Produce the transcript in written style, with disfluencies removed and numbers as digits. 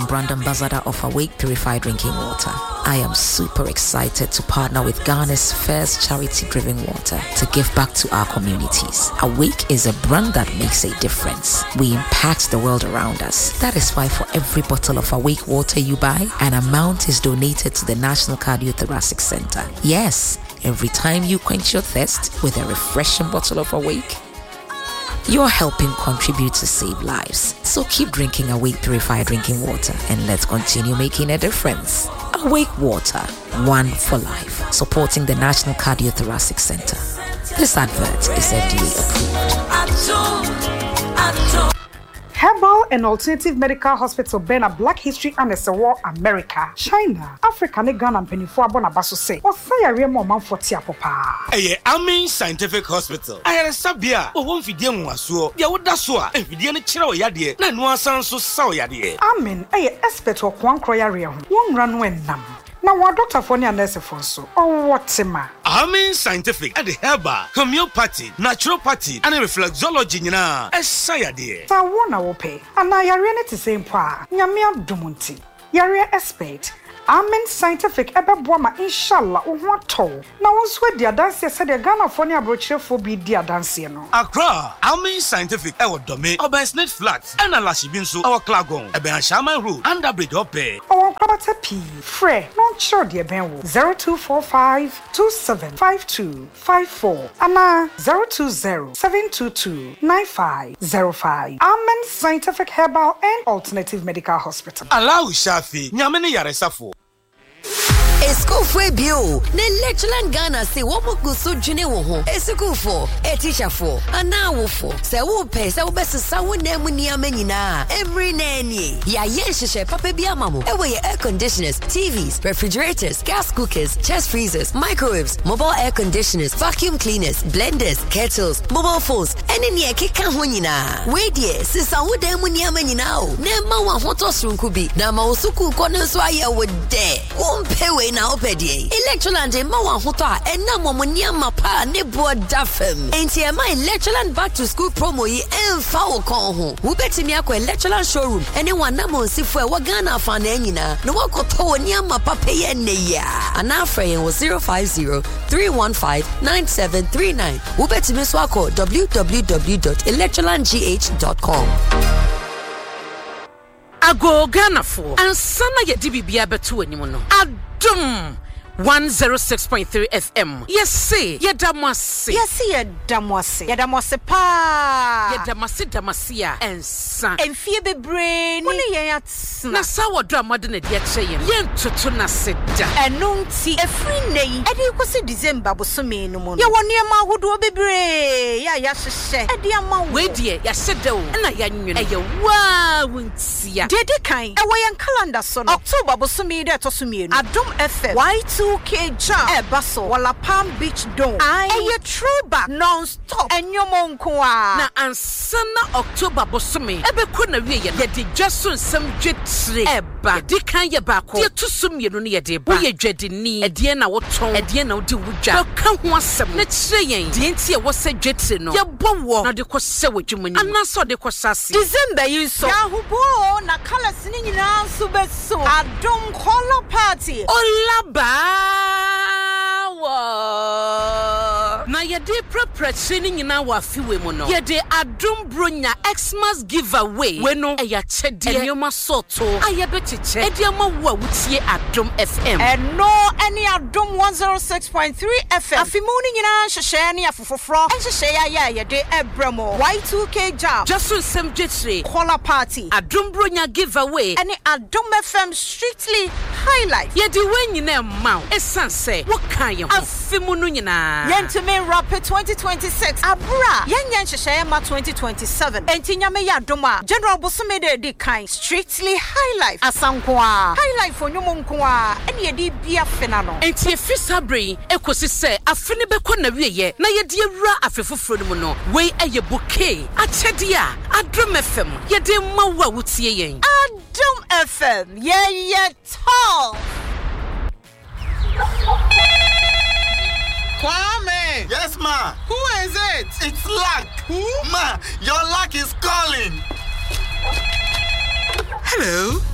brand ambassador of Awake Purified Drinking Water. I am super excited to partner with Ghana's first charity-driven water to give back to our communities. Awake is a brand that makes a difference. We impact the world around us. That is why for every bottle of Awake water you buy, an amount is donated to the National Cardiothoracic Center. Yes, every time you quench your thirst with a refreshing bottle of Awake, you're helping contribute to save lives. So keep drinking Awake Purified Drinking Water and let's continue making a difference. Awake Water, one for life. Supporting the National Cardiothoracic Center. This advert is FDA approved. Herbal and Alternative Medical Hospital Bena Black History and War America, China, Africa, and Ghana and Penifua Bonabaso say, or Fire Remo for Tiapopa. Amin Scientific Hospital. I had a sabia, or one Fidian was so, Yawudasua, and Fidian Chiro Yadi, Nanua Sanso Sao Yadi. Amen, expert or Kwan Croyaria, one run when nam. Now, what Dr. Fonia Nurse Fonso, or what ma? Amin Scientific, at the herbal, homeopathy, naturopathy, and reflexology, a sayade. So, one I will pay, and I are ready to say, Pa, Yamia Dumunti, Yaria expert. Amen Scientific Ebabwama inshallah uwato. Na wonswe dia dance said the Ghana for nia brochure for be dia dance no. Accra, Amen Scientific ewo dome, Obansnet Flats, and Alashibinso, our Klagon, Eben Shaman Road, and the bridge ope. Our Krabata P, Fre, non sure dear Benwo, 0245 275254, Anna 020 722 9505. Amen Scientific Herbal and Alternative Medical Hospital. Allow Shafi, Nyamene Yaresafo. School for bio. Ne lecturer Ghana say what go so june wo ho. School for a teacher for and now for. Say wo pay say wo best say wo na mu ni amanyina. Every nanny. Ya yenhye papa bi amamo. E we air conditioners, TVs, refrigerators, gas cookers, chest freezers, microwaves, mobile air conditioners, vacuum cleaners, blenders, kettles, mobile phones. Any keka ho nyina. We die sisa wo dan mu ni amanyina o. Na ma wa hoto sunku bi. Na ma osuku ko no so aye wo de. Wo mpe we na opedie Electroland ma wa hoto a ena momonia mapa ne bo dafem enti e ma Electroland back to school promo yi emfa wo kon ho wo betimi akọ Electroland showroom ene wana mo sifo e wa Ghana afa na anyina no wakoto woni amapa peye ne ya ana afren wo 050-315-9739 wo betimi so akọ www.electrolandgh.com Ago Ghana for and sana ye dibibia betu animu no adum 106.3 FM. Yes, say, Yedamasi. Yes, Yedamasi pa. Yedamasia, and son. And fear be brain. Only yats. Nasawa drama than a dear chain. Yen tutuna sit. And no tea a free name. And you was a December was so mean no more. You want near my wood will be brave. Yes, a dear man. Wait, dear, yes, said though. And I young you. Wow, won't see ya. Did the kind away and calendar son. October was so me that was me. Adum FM. Y2K jam. Basso. Walla Palm Beach Dome. I a throwback non-stop. And your monkoa. Na ansana October bosumi. Ebe kuna we ye de jason some jetri. Eba. Di kan ye bako. Di tusum ye no ye de ba. Ye dwede ni. Ede na woton. Ede na wodi wudwa. Ka ho asem. Na kire yen. Di enti ye wo se jetri no. Ye bowo. Na de ko se wodwumani. Anaso de ko sase. December yin so. Ya hubo na colors ni nyina so beso. Adom color party. Olaba. Na yede preparation nyina wa fiwe mu no yede adom bronya Xmas giveaway we no eya chede enyoma soto ayebetiche ediama wo wutie adom FM and no any adom 106.3 FM afimuni nyina hyehyɛ ne afofofro hyehyɛ ya yede ebramo Y2K jam just some jetri color party adom bronya giveaway any adom FM strictly highlight yede we nyina ma esanse wo kan ye ho afimunu nyina yentime rapid 2026 abra yenyen hyehyɛ ma 2027 enti nyame ya adom a general bosome de kan strictly highlight asankoa highlight for nyomo nkoa ene yede bia fena no enti efisabre ekosi se afene beko na wieye na yede awura afefoforo mu no we eye bouquet achede a adom FM yede mawa wutie yen adom FM ye tall Kwame! Yes, ma. Who is it? It's Luck. Who? Ma, your luck is calling. Hello.